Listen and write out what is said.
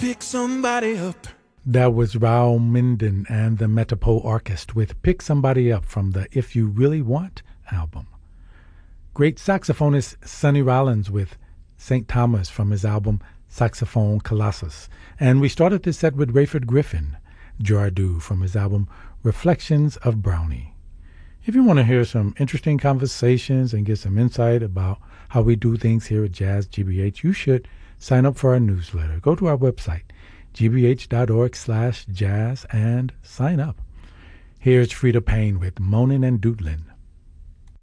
pick somebody up. That was Raul Minden and the Metropole Orchestra with Pick Somebody Up from the If You Really Want album. Great saxophonist Sonny Rollins with St. Thomas from his album Saxophone Colossus. And we started this set with Rayford Griffin, Jardu from his album Reflections of Brownie. If you want to hear some interesting conversations and get some insight about how we do things here at Jazz GBH, you should sign up for our newsletter. Go to our website, gbh.org/jazz, and sign up. Here's Freda Payne with Moanin' and Doodlin'.